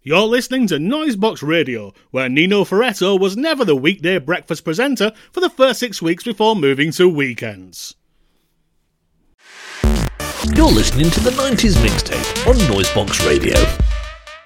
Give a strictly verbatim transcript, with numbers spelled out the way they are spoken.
You're listening to Noisebox Radio, where Nino Ferretto was never the weekday breakfast presenter for the first six weeks before moving to weekends. You're listening to the nineties Mixtape on Noisebox Radio.